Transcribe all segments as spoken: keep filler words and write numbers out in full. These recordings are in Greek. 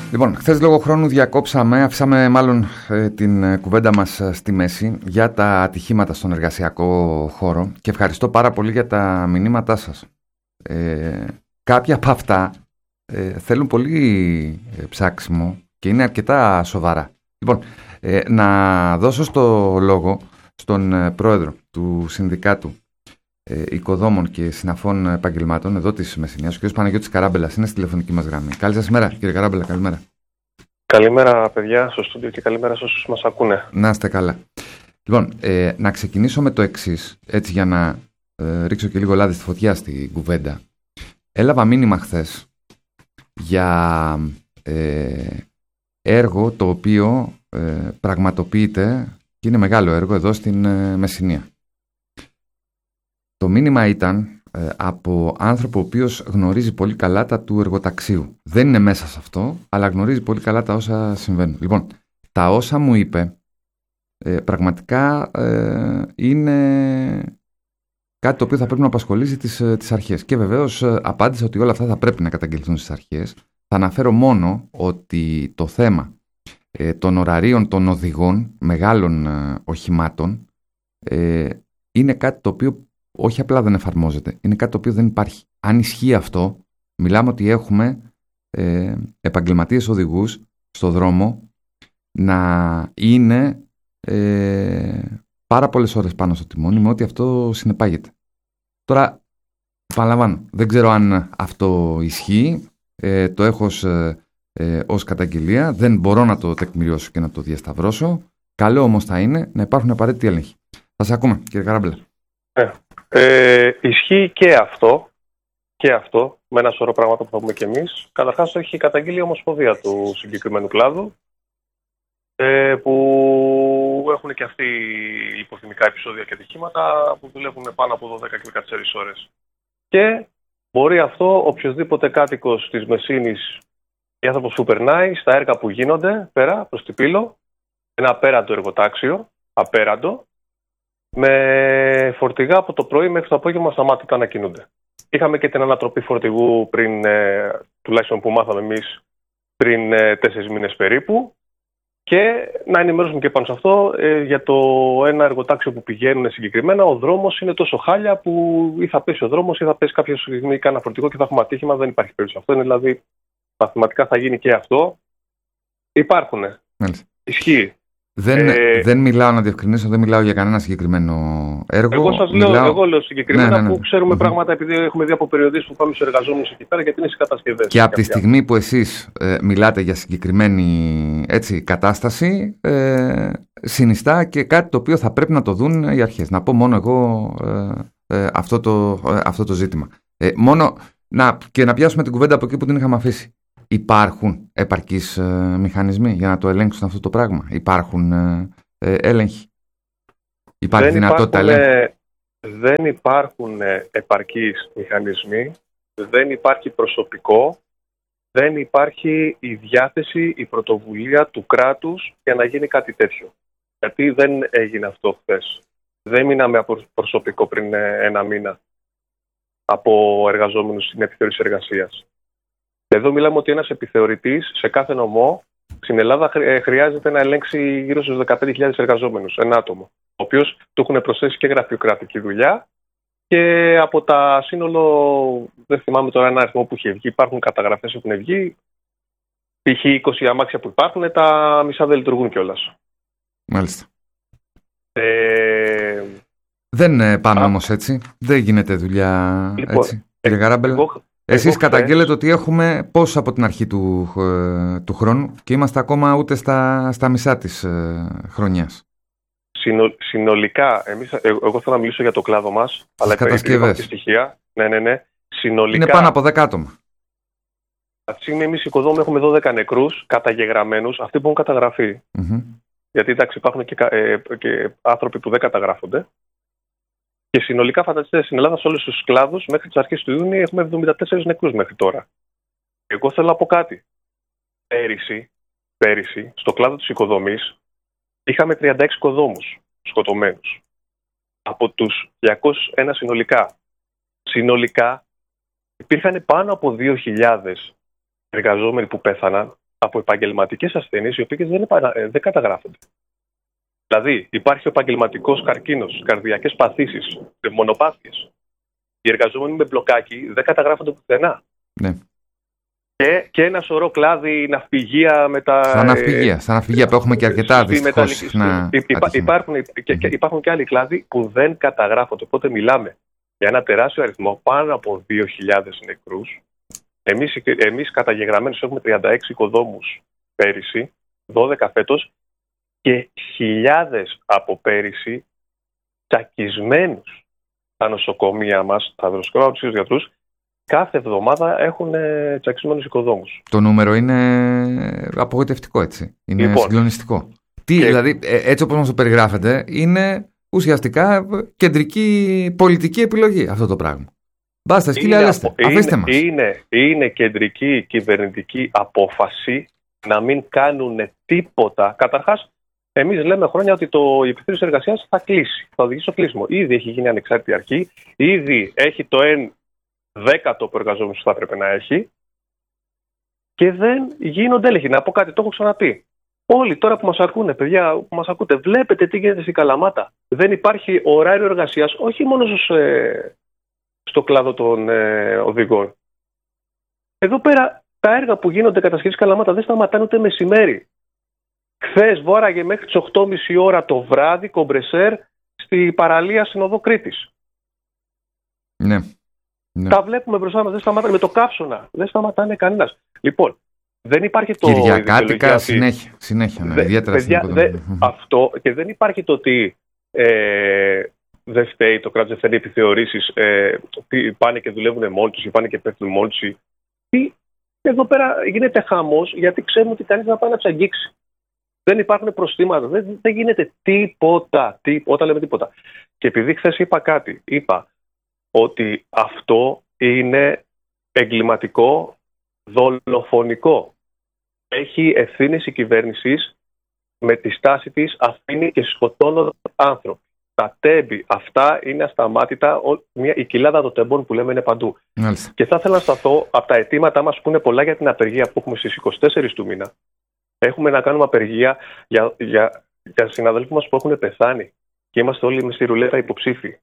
Λοιπόν, χθες λόγω χρόνου διακόψαμε, αφήσαμε μάλλον ε, την ε, κουβέντα μας ε, στη μέση για τα ατυχήματα στον εργασιακό χώρο και ευχαριστώ πάρα πολύ για τα μηνύματά σας. Ε, κάποια από αυτά ε, θέλουν πολύ ε, ψάξιμο και είναι αρκετά σοβαρά. Λοιπόν, ε, να δώσω στο λόγο στον ε, πρόεδρο του Συνδικάτου ε, Οικοδόμων και Συναφών Επαγγελμάτων εδώ της Μεσσηνίας, ο κ. Παναγιώτης Καράμπελας, είναι στη τηλεφωνική μας γραμμή. Καλή σας μέρα, κύριε Καράμπελα, καλημέρα. Καλημέρα, παιδιά, στο στούντιο και καλημέρα σε όσους μας ακούνε. Να είστε καλά. Λοιπόν, ε, να ξεκινήσω με το εξής, έτσι για να ε, ρίξω και λίγο λάδι στη φωτιά στην κουβέντα. Έλαβα μήνυμα χθες για ε, έργο το οποίο ε, πραγματοποιείται και είναι μεγάλο έργο εδώ στην ε, Μεσσηνία. Το μήνυμα ήταν ε, από άνθρωπο ο οποίος γνωρίζει πολύ καλά τα του εργοταξίου. Δεν είναι μέσα σε αυτό, αλλά γνωρίζει πολύ καλά τα όσα συμβαίνουν. Λοιπόν, τα όσα μου είπε ε, πραγματικά ε, είναι κάτι το οποίο θα πρέπει να απασχολήσει τις, τις αρχές. Και βεβαίως ε, απάντησα ότι όλα αυτά θα πρέπει να καταγγελθούν στις αρχές. Θα αναφέρω μόνο ότι το θέμα ε, των ωραρίων των οδηγών μεγάλων ε, οχημάτων ε, είναι κάτι το οποίο όχι απλά δεν εφαρμόζεται, είναι κάτι το οποίο δεν υπάρχει. Αν ισχύει αυτό, μιλάμε ότι έχουμε ε, επαγγελματίες οδηγούς στο δρόμο να είναι ε, πάρα πολλές ώρες πάνω στο τιμόνι με ό,τι αυτό συνεπάγεται. Τώρα, επαναλαμβάνω, δεν ξέρω αν αυτό ισχύει, ε, το έχω ως, ε, ε, ως καταγγελία, δεν μπορώ να το τεκμηριώσω και να το διασταυρώσω. Καλό όμως θα είναι να υπάρχουν απαραίτητοι έλεγχοι. Θα σας ακούμε, κύριε Καράμπελα. Ε, ε, ισχύει και αυτό, και αυτό, με ένα σωρό πράγματα που θα πούμε και εμείς. Καταρχάς, το έχει καταγγείλει η Ομοσπονδία του συγκεκριμένου κλάδου, ε, που έχουν και αυτοί υποθυμικά επεισόδια και ατυχήματα που δουλεύουν πάνω από δώδεκα και δεκατέσσερις ώρες. Και μπορεί αυτό οποιοδήποτε κάτοικος της Μεσσήνης ή άνθρωπος που περνάει στα έργα που γίνονται πέρα προς την Πύλο, ένα απέραντο εργοτάξιο, απέραντο, με φορτηγά από το πρωί μέχρι το απόγευμα σταμάτητα να κινούνται. Είχαμε και την ανατροπή φορτηγού πριν, ε, τουλάχιστον που μάθαμε εμείς, πριν ε, τέσσερις μήνες περίπου. Και να ενημερώσουμε και πάνω σε αυτό, ε, για το ένα εργοτάξιο που πηγαίνουν συγκεκριμένα, ο δρόμος είναι τόσο χάλια που ή θα πέσει ο δρόμος ή θα πέσει κάποια στιγμή κανένα φορτηγό και θα έχουμε ατύχημα. Δεν υπάρχει περίπτωση αυτό. Είναι δηλαδή μαθηματικά θα γίνει και αυτό. Υπάρχουν. Ισχύει. Δεν, ε, δεν μιλάω να διευκρινίσω, δεν μιλάω για κανένα συγκεκριμένο έργο. Εγώ σας λέω, μιλάω... εγώ λέω συγκεκριμένα ναι, ναι, ναι. που ξέρουμε mm-hmm. πράγματα, επειδή έχουμε δει από περιοδίες που πάμε στους εργαζόμενους εκεί πέρα, γιατί είναι στις κατασκευές. Και από τη στιγμή που εσείς ε, μιλάτε για συγκεκριμένη έτσι, κατάσταση, ε, συνιστά και κάτι το οποίο θα πρέπει να το δουν οι αρχές. Να πω μόνο εγώ ε, ε, αυτό, το, ε, αυτό το ζήτημα. Ε, μόνο να, και να πιάσουμε την κουβέντα από εκεί που την είχαμε αφήσει. Υπάρχουν επαρκείς ε, μηχανισμοί για να το ελέγξουν αυτό το πράγμα? Υπάρχουν ε, ε, έλεγχοι? Υπάρχει δεν δυνατότητα υπάρχουν, έλεγχου? Δεν υπάρχουν επαρκείς μηχανισμοί, δεν υπάρχει προσωπικό, δεν υπάρχει η διάθεση, η πρωτοβουλία του κράτους για να γίνει κάτι τέτοιο. Γιατί δεν έγινε αυτό χθες. Δεν μείναμε από προσωπικό πριν ένα μήνα από εργαζόμενους στην επιθεώρηση εργασίας. Εδώ μιλάμε ότι ένας επιθεωρητής σε κάθε νομό στην Ελλάδα χρειάζεται να ελέγξει γύρω στους δεκαπέντε χιλιάδες εργαζόμενους, ένα άτομο, ο οποίος του έχουν προσθέσει και γραφειοκρατική δουλειά και από τα σύνολο, δεν θυμάμαι τώρα ένα αριθμό που είχε βγει, υπάρχουν καταγραφές που έχουν βγει, π.χ. είκοσι αμάξια που υπάρχουν, τα μισά δεν λειτουργούν κιόλας. Μάλιστα. Ε... Δεν πάμε Α... όμως έτσι, δεν γίνεται δουλειά λοιπόν, έτσι, κύριε Καράμπελα. Εγώ... Εσείς Εγώ καταγγέλλετε χθες... ότι έχουμε πόσο από την αρχή του, ε, του χρόνου και είμαστε ακόμα ούτε στα, στα μισά της ε, χρονιάς. Συνο, συνολικά, εμείς, εγώ, εγώ θέλω να μιλήσω για το κλάδο μας, αλλά κατασκευές. Υπάρχει στοιχεία. Ναι, ναι, ναι. Συνολικά, είναι πάνω από δέκα άτομα. Αυτή τη στιγμή εμείς οι οικοδόμοι έχουμε δώδεκα νεκρούς καταγεγραμμένους, αυτοί που έχουν καταγραφεί. Mm-hmm. Γιατί εντάξει, υπάρχουν και, ε, και άνθρωποι που δεν καταγράφονται. Και συνολικά, φανταστείτε, στην Ελλάδα, σε όλους τους κλάδους, μέχρι τις αρχές του Ιούνιου έχουμε εβδομήντα τέσσερις νεκρούς μέχρι τώρα. Εγώ θέλω να πω κάτι. Πέρυσι, πέρυσι στο κλάδο της οικοδομής, είχαμε τριάντα έξι οικοδόμους σκοτωμένους. Από τους διακόσιους ένα συνολικά. Συνολικά, υπήρχαν πάνω από δύο χιλιάδες εργαζόμενοι που πέθαναν από επαγγελματικές ασθένειες οι οποίες δεν, επα... δεν καταγράφονται. Δηλαδή, υπάρχει ο επαγγελματικός καρκίνος, καρδιακές παθήσεις, μονοπάθειες. Οι εργαζόμενοι με μπλοκάκι δεν καταγράφονται πουθενά. Ναι. Και, και ένα σωρό κλάδι, ναυπηγεία με τα. Στα ναυπηγεία, στα ναυπηγεία που έχουμε και αρκετά δυστυχώς. Να... Υπά, υπάρχουν, και, και υπάρχουν και άλλοι κλάδοι που δεν καταγράφονται. Οπότε μιλάμε για ένα τεράστιο αριθμό, πάνω από δύο χιλιάδες νεκρούς. Εμείς, εμείς καταγεγραμμένους έχουμε τριάντα έξι οικοδόμους πέρυσι, δώδεκα φέτος και χιλιάδες από πέρυσι τσακισμένους στα νοσοκομεία μας, τα δροσκόρα τους γιατρούς, κάθε εβδομάδα έχουν τσακισμένους οικοδόμους. Το νούμερο είναι απογοητευτικό, έτσι. Είναι λοιπόν, συγκλονιστικό. Τι, και... Δηλαδή, έτσι όπως μας το περιγράφετε, είναι ουσιαστικά κεντρική πολιτική επιλογή αυτό το πράγμα. Μπάστα, σκύλια, λέστε. Αφήστε μας. Είναι, είναι κεντρική κυβερνητική απόφαση να μην κάνουν τίποτα. Καταρχάς, εμείς λέμε χρόνια ότι το Επιτροπή Εργασίας θα κλείσει, θα οδηγήσει στο κλείσιμο. Ήδη έχει γίνει ανεξάρτητη αρχή, ήδη έχει το εν δέκατο που εργαζόμενος θα έπρεπε να έχει και δεν γίνονται έλεγχοι. Να πω κάτι, το έχω ξαναπεί. Όλοι τώρα που μας ακούνε, παιδιά που μας ακούτε, βλέπετε τι γίνεται στην Καλαμάτα. Δεν υπάρχει ωράριο εργασίας, όχι μόνο στους, ε, στο κλάδο των ε, οδηγών. Εδώ πέρα τα έργα που γίνονται κατασκευής Καλαμάτα δεν σταματάνε ούτε μεσημέρι. Χθες βόραγε μέχρι τις οκτώ και μισή ώρα το βράδυ κομπρεσέρ στη παραλία στην οδό Κρήτης. Ναι. Ναι. Τα βλέπουμε μπροστά μας, δεν σταματάνε με το καύσωνα. Δεν σταματάνε κανένας. Λοιπόν, δεν υπάρχει το. Κυριακάτικα συνέχεια. συνέχεια ναι, δε, ιδιαίτερα παιδιά, δε, αυτό και δεν υπάρχει το ότι ε, δεν φταίει το κράτος, δεν φταίει επιθεωρήσεις. Ε, πάνε και δουλεύουν μόνοι τους ή πάνε και πέφτουν μόνοι τους. Εδώ πέρα γίνεται χαμός γιατί ξέρουν ότι κανείς να πάει να τους αγγίξει. Δεν υπάρχουν προστήματα, δεν, δεν γίνεται τίποτα, τίποτα. Όταν λέμε τίποτα. Και επειδή χθες είπα κάτι, είπα ότι αυτό είναι εγκληματικό, δολοφονικό. Έχει ευθύνες η κυβέρνηση με τη στάση της, αφήνει και σκοτώνονται άνθρωποι. Τα τέμπη, αυτά είναι ασταμάτητα, μια, η κοιλάδα των τεμπών που λέμε είναι παντού. Μάλιστα. Και θα ήθελα να σταθώ από τα αιτήματά μας που είναι πολλά για την απεργία που έχουμε στις είκοσι τέσσερις του μήνα. Έχουμε να κάνουμε απεργία για, για, για συναδέλφους μας που έχουν πεθάνει και είμαστε όλοι με στη ρουλέτα υποψήφοι.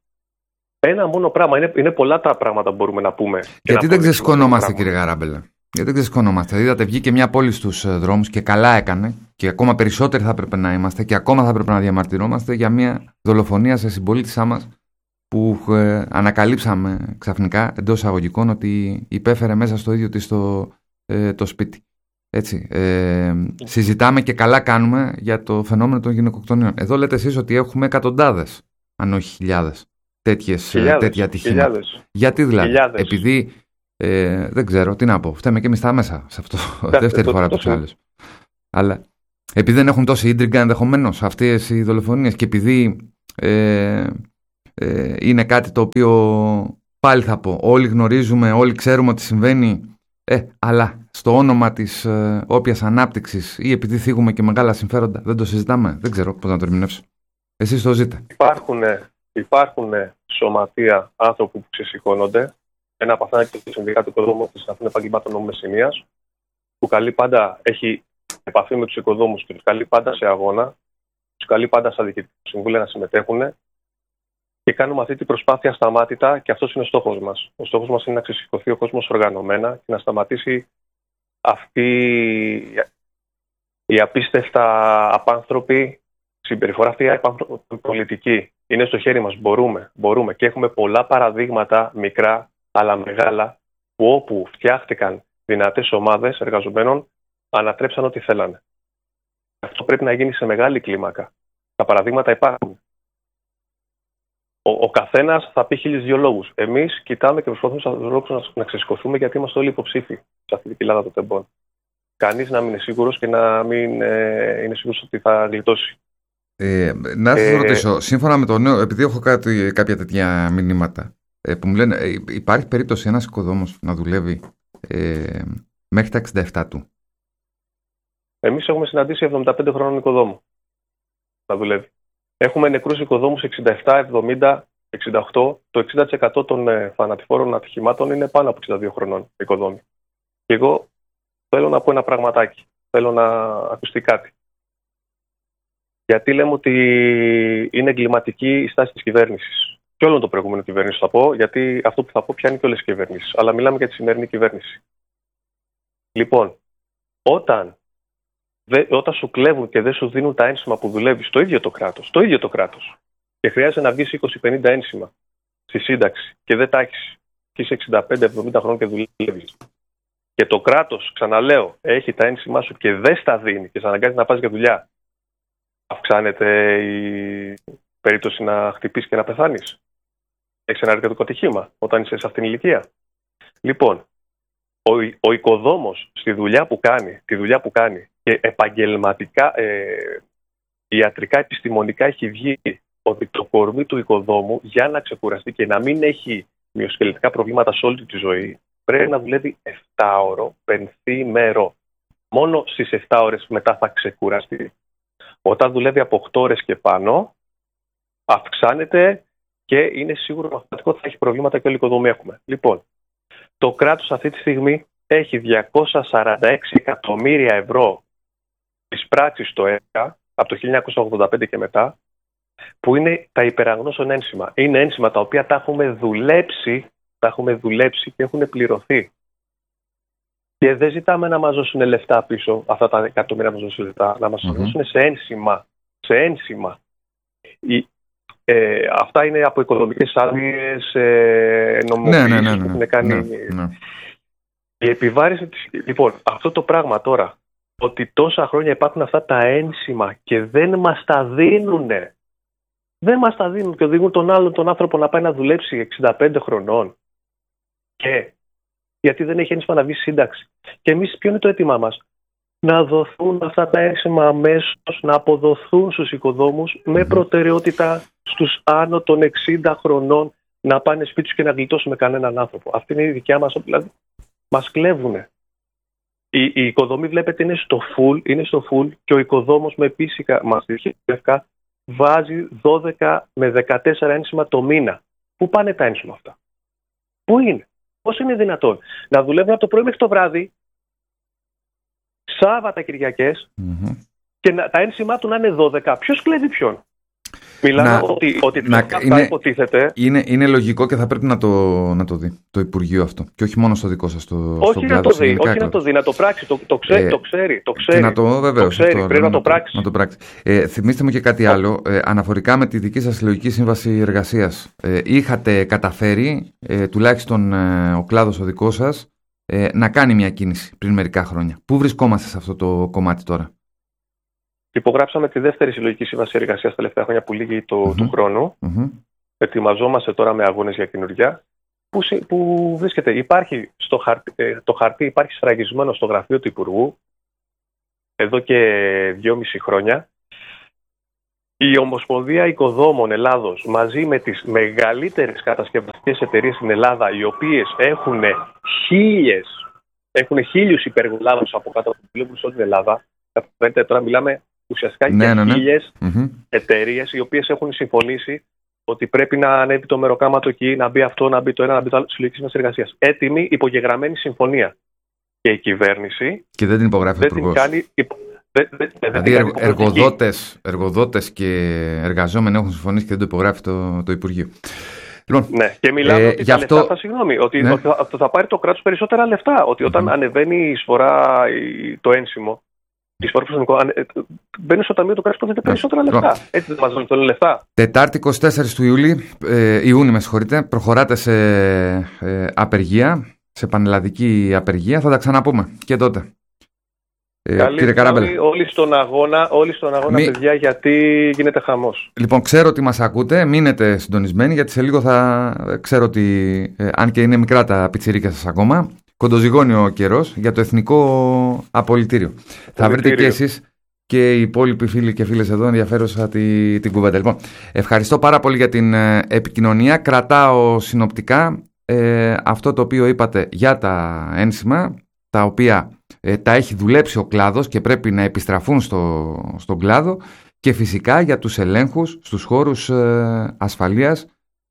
Ένα μόνο πράγμα. Είναι, είναι πολλά τα πράγματα που μπορούμε να πούμε. Γιατί δεν ξεσκονόμαστε, κύριε Γαράμπελα? Γιατί δεν ξεσκονόμαστε? Είδατε, βγήκε μια πόλη στους δρόμους και καλά έκανε, και ακόμα περισσότεροι θα έπρεπε να είμαστε και ακόμα θα έπρεπε να διαμαρτυρόμαστε για μια δολοφονία σε συμπολίτησά μας που ε, ανακαλύψαμε ξαφνικά εντός εισαγωγικών ότι υπέφερε μέσα στο ίδιο της το, ε, το σπίτι. Έτσι. Ε, συζητάμε και καλά κάνουμε για το φαινόμενο των γυναικοκτονιών. Εδώ λέτε εσείς ότι έχουμε εκατοντάδες, αν όχι χιλιάδες. Τέτοιες, τέτοια ατυχήματα. Χιλιάδες. Γιατί δηλαδή? Χιλιάδες. Επειδή ε, δεν ξέρω τι να πω. Φταίμε και εμείς τα μέσα σε αυτό. Δεύτερη φορά τους άλλους. Αλλά επειδή δεν έχουν τόση ίντριγκα ενδεχομένως αυτές οι δολοφονίες και επειδή ε, ε, είναι κάτι το οποίο πάλι θα πω, όλοι γνωρίζουμε, όλοι ξέρουμε ότι συμβαίνει, ε, αλλά στο όνομα της ε, όποιας ανάπτυξης ή επειδή θίγουμε και μεγάλα συμφέροντα δεν το συζητάμε. Δεν ξέρω πώς να το ερμηνεύσω. Εσείς το ζείτε. Υπάρχουνε. Υπάρχουν σωματεία άνθρωπου που ξεσηκώνονται. Ένα από αυτά είναι και το Συνδικάτο Οικοδόμων της Αθήνας Επαγγελμάτων Νομομεσηνίας, που καλεί πάντα, έχει επαφή με τους οικοδόμους και τους καλεί πάντα σε αγώνα, τους καλεί πάντα στα διοικητικά συμβούλια να συμμετέχουν και κάνουμε αυτή την προσπάθεια ασταμάτητα και αυτός είναι ο στόχος μας. Ο στόχος μας είναι να ξεσηκωθεί ο κόσμος οργανωμένα και να σταματήσει αυτή η απίστευτα απάνθρωπη συμπεριφορά, αυτή η πολιτική. Είναι στο χέρι μας. Μπορούμε, μπορούμε. Και έχουμε πολλά παραδείγματα, μικρά αλλά μεγάλα, που όπου φτιάχτηκαν δυνατές ομάδες εργαζομένων, ανατρέψαν ό,τι θέλανε. Αυτό πρέπει να γίνει σε μεγάλη κλίμακα. Τα παραδείγματα υπάρχουν. Ο, ο καθένας θα πει χίλιους δυο λόγους. Εμείς κοιτάμε και προσπαθούμε στους λόγους να, να ξεσηκωθούμε, γιατί είμαστε όλοι υποψήφοι σε αυτή την κοιλάδα των τεμπών. Κανείς να μην είναι σίγουρος και να μην ε, είναι σίγουρος ότι θα γλιτώσει. Ε, να σας ε, ρωτήσω, σύμφωνα με το νέο, επειδή έχω κάτι, κάποια τέτοια μηνύματα ε, που μου λένε, ε, υπάρχει περίπτωση ένας οικοδόμος να δουλεύει ε, μέχρι τα εξήντα επτά του? Εμείς έχουμε συναντήσει εβδομήντα πέντε χρονών οικοδόμο να δουλεύει. Έχουμε νεκρούς οικοδόμους εξήντα επτά, εβδομήντα, εξήντα οκτώ. Το εξήντα τοις εκατό των ε, θανατηφόρων ατυχημάτων είναι πάνω από εξήντα δύο χρονών οικοδόμοι. Και εγώ θέλω να πω ένα πραγματάκι. θέλω να ακουστεί κάτι. Γιατί λέμε ότι είναι εγκληματική η στάση της κυβέρνησης. Και όλων των προηγούμενων κυβερνήσεων θα πω, γιατί αυτό που θα πω πιάνει και όλες τις κυβερνήσεις. Αλλά μιλάμε για τη σημερινή κυβέρνηση. Λοιπόν, όταν, δε, όταν σου κλέβουν και δεν σου δίνουν τα ένσημα που δουλεύει στο ίδιο το κράτος, το ίδιο το κράτος, και χρειάζεται να βγεις είκοσι πενήντα ένσημα στη σύνταξη και δεν τα έχεις, και είσαι εξήντα πέντε εβδομήντα χρόνων και δουλεύεις, και το κράτος, ξαναλέω, έχει τα ένσημά σου και δεν στα δίνει και σε αναγκάζει να πας για δουλειά, αυξάνεται η περίπτωση να χτυπήσεις και να πεθάνεις? Έχεις ένα εργατικό ατυχήμα όταν είσαι σε αυτήν την ηλικία? Λοιπόν, ο, ο οικοδόμος στη δουλειά που κάνει, τη δουλειά που κάνει και επαγγελματικά, ε, ιατρικά, επιστημονικά έχει βγει ότι το κορμί του οικοδόμου για να ξεκουραστεί και να μην έχει μυοσκελετικά προβλήματα σε όλη τη ζωή, πρέπει να δουλεύει επτά ώρο πενθήμερο. Μόνο στις επτά ώρες μετά θα ξεκουραστεί. Όταν δουλεύει από οκτώ ώρες και πάνω, αυξάνεται και είναι σίγουρο μαθηματικό ότι θα έχει προβλήματα και όλη η οικοδομή έχουμε. Λοιπόν, το κράτος αυτή τη στιγμή έχει διακόσια σαράντα έξι εκατομμύρια ευρώ της πράξης στο ΕΚΑ από το χίλια εννιακόσια ογδόντα πέντε και μετά, που είναι τα υπεραγνώσεων ένσημα. Είναι ένσημα τα οποία τα έχουμε δουλέψει, τα έχουμε δουλέψει και έχουν πληρωθεί. Και δεν ζητάμε να μας δώσουν λεφτά πίσω, αυτά τα εκατομμύρια να μας δώσουν λεφτά, να μας mm-hmm. δώσουν σε ένσημα. Σε ένσημα. Η, ε, αυτά είναι από οικονομικές άδειες, ε, νομοποίησεις ναι, ναι, ναι, ναι, που έχουν κάνει. Ναι, ναι. Η επιβάρηση της... Λοιπόν, αυτό το πράγμα τώρα, ότι τόσα χρόνια υπάρχουν αυτά τα ένσημα και δεν μας τα δίνουνε. Δεν μας τα δίνουν και οδηγούν τον άλλον τον άνθρωπο να πάει να δουλέψει εξήντα πέντε χρονών. Και γιατί δεν έχει ένσημα να βγει σύνταξη. Και εμείς ποιο είναι το αίτημά μας? Να δοθούν αυτά τα ένσημα αμέσως, να αποδοθούν στους οικοδόμους με προτεραιότητα στους άνω των εξήντα χρονών, να πάνε σπίτι τους και να γλιτώσουμε κανέναν άνθρωπο. Αυτή είναι η δικιά μας, δηλαδή μας κλέβουνε. Η, η οικοδομή βλέπετε είναι στο full, είναι στο full και ο οικοδόμος με επίσημα μας βάζει δώδεκα με δεκατέσσερα ένσημα το μήνα. Πού πάνε τα ένσημα αυτά? Πού είναι? Πώς είναι δυνατόν να δουλεύουν από το πρωί μέχρι το βράδυ, Σάββατα, Κυριακές, mm-hmm. και να, τα ένσημά του να είναι δώδεκα? Ποιος κλέβει ποιον? Μιλάμε να, ότι, ότι να, αυτά είναι, υποτίθεται. Είναι, είναι λογικό και θα πρέπει να το, να το δει το Υπουργείο αυτό. Και όχι μόνο στο δικό σας το όχι στον να κλάδο. Το δει, όχι να το δει, να το πράξει. Το, το, ξέ, ε, το ξέρει. Το ξέρει. Να το, βεβαίως, το ξέρει. Αυτό, πρέπει να, να το πράξει. Να το πράξει. Ε, θυμήστε μου και κάτι άλλο. Ε, αναφορικά με τη δική σας συλλογική σύμβαση εργασίας. Ε, είχατε καταφέρει, ε, τουλάχιστον ε, ο κλάδος ο δικός σας, ε, να κάνει μια κίνηση πριν μερικά χρόνια. Πού βρισκόμαστε σε αυτό το κομμάτι τώρα? Υπογράψαμε τη δεύτερη συλλογική σύμβαση εργασίας τα τελευταία χρόνια που λύγει το, mm-hmm. του χρόνου. Mm-hmm. Ετοιμαζόμαστε τώρα με αγώνες για καινούργια. Που, που βρίσκεται, υπάρχει στο χαρτί, ε, το χαρτί υπάρχει σφραγισμένο στο γραφείο του Υπουργού εδώ και δυόμιση χρόνια. Η Ομοσπονδία Οικοδόμων Ελλάδος μαζί με τις μεγαλύτερες κατασκευαστικές εταιρείες στην Ελλάδα, οι οποίες έχουν χίλιες, έχουν χίλιους υπεργολάβους από κάτω που δουλεύουν σε όλη την Ελλάδα. Τώρα μιλάμε ουσιαστικά ναι, για ναι, ναι. χίλιες mm-hmm. εταιρείες οι οποίες έχουν συμφωνήσει ότι πρέπει να ανέβει το μεροκάματο εκεί, να μπει αυτό, να μπει το ένα, να μπει το άλλο, συλλογική σύμβαση εργασίας. Έτοιμη, υπογεγραμμένη συμφωνία. Και η κυβέρνηση. Και δεν την υπογράφει ο Υπουργός. Κάνει... Δε, δε, δε, δηλαδή, εργ, εργοδότες, εργοδότες και εργαζόμενοι έχουν συμφωνήσει και δεν το υπογράφει το, το Υπουργείο. Λοιπόν, ναι, και μιλάμε ε, ότι τα αυτό... λεφτά θα, συγγνώμη, ότι ναι. θα, θα πάρει το κράτος περισσότερα λεφτά. Ότι όταν mm-hmm. ανεβαίνει η εισφορά, το ένσημο, η εισφορά προσωπικό, μπαίνει στο ταμείο του κράτους που δίνει περισσότερα λεφτά. Έτσι δεν μας δίνουν τώρα λεφτά. Τετάρτη εικοστή τέταρτη του Ιούλη, ε, Ιούνιου, με συγχωρείτε, προχωράτε σε ε, απεργία, σε πανελλαδική απεργία. Θα τα ξαναπούμε και τότε. Ε, κύριε Καράμπελα. Όλοι στον αγώνα, όλοι στον αγώνα Μη... παιδιά, γιατί γίνεται χαμός. Λοιπόν, ξέρω ότι μας ακούτε, μείνετε συντονισμένοι, γιατί σε λίγο θα ξέρω ότι, ε, αν και είναι μικρά τα πιτσιρίκια σας ακόμα, κοντοζυγώνει ο καιρός για το Εθνικό Απολυτήριο. Απολυτήριο. Θα βρείτε και εσείς και οι υπόλοιποι φίλοι και φίλες εδώ ενδιαφέρουσα τη, την κουβέντα. Λοιπόν, ευχαριστώ πάρα πολύ για την ε, επικοινωνία. Κρατάω συνοπτικά ε, αυτό το οποίο είπατε για τα ένσημα, τα οποία ε, τα έχει δουλέψει ο κλάδος και πρέπει να επιστραφούν στο, στον κλάδο, και φυσικά για τους ελέγχους στους χώρους ε, ασφαλείας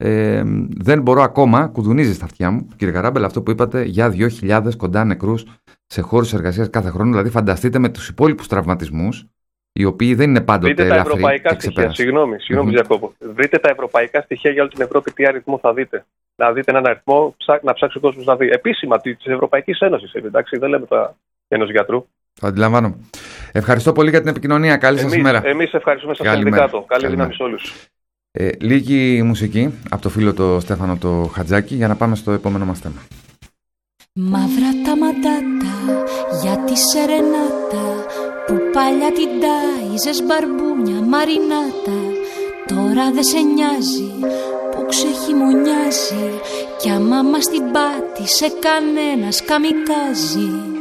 Ε, δεν μπορώ ακόμα, κουδουνίζει στα αυτιά μου, κύριε Καράμπελ, αυτό που είπατε για δύο χιλιάδες κοντά νεκρούς σε χώρους εργασίας κάθε χρόνο. Δηλαδή, φανταστείτε με τους υπόλοιπους τραυματισμούς, οι οποίοι δεν είναι πάντοτε ελαφροί. Βρείτε τα ευρωπαϊκά στοιχεία. Συγγνώμη, συγγνώμη mm-hmm. Διακόπω. Βρείτε τα ευρωπαϊκά στοιχεία για όλη την Ευρώπη, τι αριθμό θα δείτε. Να δείτε έναν αριθμό, να ψάξει ο κόσμος να δει. Επίσημα τη Ευρωπαϊκή Ένωση, εντάξει, δεν λέμε τα ενός γιατρού. Το αντιλαμβάνω. Ευχαριστώ πολύ για την επικοινωνία. Καλή σας ημέρα. Εμείς ευχαριστούμε σας συνδικάτο. Καλή δύναμη σε όλους. Ε, λίγη μουσική από το φίλο το Στέφανο το Χατζάκη για να πάμε στο επόμενο μας θέμα. Μαύρα τα μαντάτα για τη σερενάτα που παλιά την τάιζες μπαρμπούνια μαρινάτα. Τώρα δε σε νοιάζει που ξεχειμονιάζει κι άμα μας την πάτησε κανένας καμικάζει.